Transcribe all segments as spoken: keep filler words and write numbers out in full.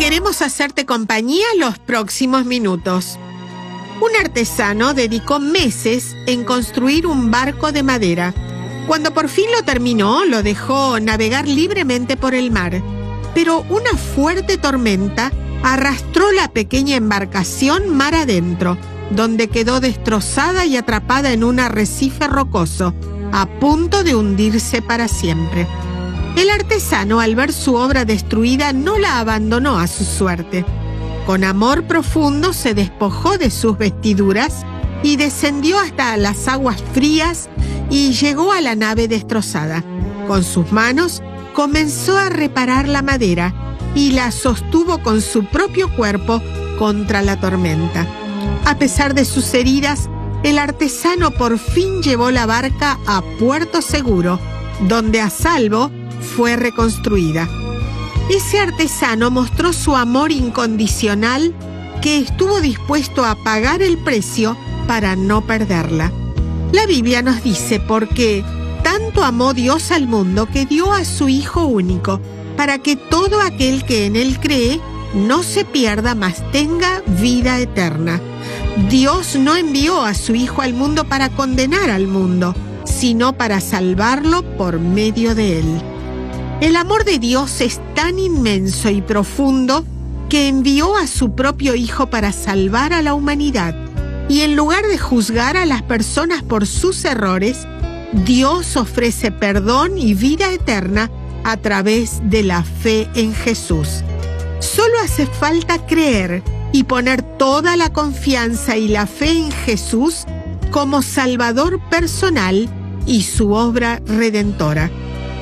Queremos hacerte compañía los próximos minutos. Un artesano dedicó meses en construir un barco de madera. Cuando por fin lo terminó, lo dejó navegar libremente por el mar. Pero una fuerte tormenta arrastró la pequeña embarcación mar adentro, donde quedó destrozada y atrapada en un arrecife rocoso, a punto de hundirse para siempre. El artesano, al ver su obra destruida, no la abandonó a su suerte. Con amor profundo se despojó de sus vestiduras y descendió hasta las aguas frías y llegó a la nave destrozada. Con sus manos comenzó a reparar la madera y la sostuvo con su propio cuerpo contra la tormenta. A pesar de sus heridas, el artesano por fin llevó la barca a puerto seguro, donde a salvo fue reconstruida. Ese artesano mostró su amor incondicional, que estuvo dispuesto a pagar el precio para no perderla. La Biblia nos dice: porque tanto amó Dios al mundo que dio a su Hijo único, para que todo aquel que en él cree no se pierda, mas tenga vida eterna. Dios no envió a su Hijo al mundo para condenar al mundo, sino para salvarlo por medio de él. El amor de Dios es tan inmenso y profundo que envió a su propio Hijo para salvar a la humanidad. Y en lugar de juzgar a las personas por sus errores, Dios ofrece perdón y vida eterna a través de la fe en Jesús. Solo hace falta creer y poner toda la confianza y la fe en Jesús como Salvador personal y su obra redentora.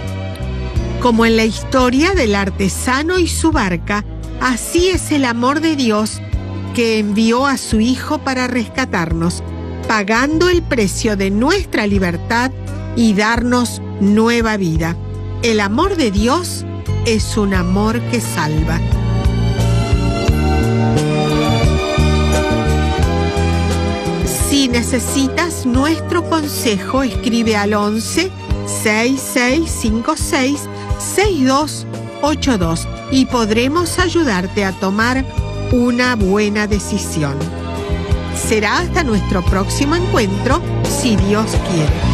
Como en la historia del artesano y su barca, así es el amor de Dios, que envió a su Hijo para rescatarnos, pagando el precio de nuestra libertad y darnos nueva vida. El amor de Dios es un amor que salva. Si necesitas nuestro consejo, escribe al once, seis seis cinco seis, seis dos ocho dos y podremos ayudarte a tomar una buena decisión. Será hasta nuestro próximo encuentro, si Dios quiere.